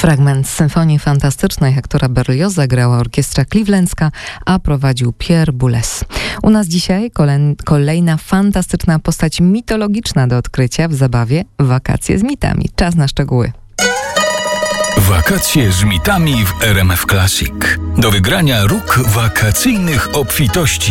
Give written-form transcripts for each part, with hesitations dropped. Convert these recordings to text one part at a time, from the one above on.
Fragment z Symfonii Fantastycznej Hektora Berlioza grała orkiestra clevelandzka, a prowadził Pierre Boulez. U nas dzisiaj kolejna fantastyczna postać mitologiczna do odkrycia w zabawie Wakacje z mitami. Czas na szczegóły. Wakacje z mitami w RMF Classic. Do wygrania róg wakacyjnych obfitości.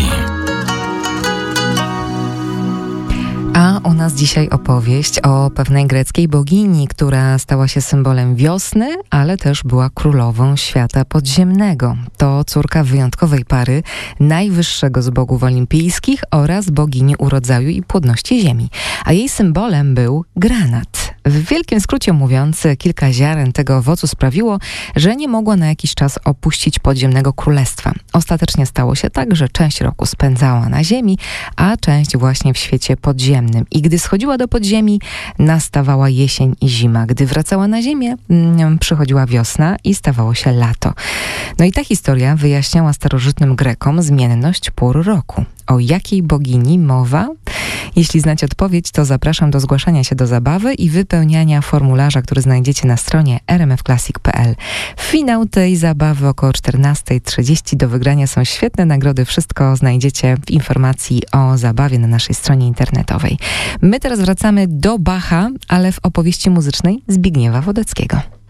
A u nas dzisiaj opowieść o pewnej greckiej bogini, która stała się symbolem wiosny, ale też była królową świata podziemnego. To córka wyjątkowej pary, najwyższego z bogów olimpijskich oraz bogini urodzaju i płodności ziemi. A jej symbolem był granat. W wielkim skrócie mówiąc, kilka ziaren tego owocu sprawiło, że nie mogła na jakiś czas opuścić podziemnego królestwa. Ostatecznie stało się tak, że część roku spędzała na ziemi, a część właśnie w świecie podziemnym. I gdy schodziła do podziemi, nastawała jesień i zima. Gdy wracała na ziemię, przychodziła wiosna i stawało się lato. No i ta historia wyjaśniała starożytnym Grekom zmienność pór roku. O jakiej bogini mowa? Jeśli znacie odpowiedź, to zapraszam do zgłaszania się do zabawy i wypełniania formularza, który znajdziecie na stronie rmfclassic.pl. Finał tej zabawy około 14:30. Do wygrania są świetne nagrody. Wszystko znajdziecie w informacji o zabawie na naszej stronie internetowej. My teraz wracamy do Bacha, ale w opowieści muzycznej Zbigniewa Wodeckiego.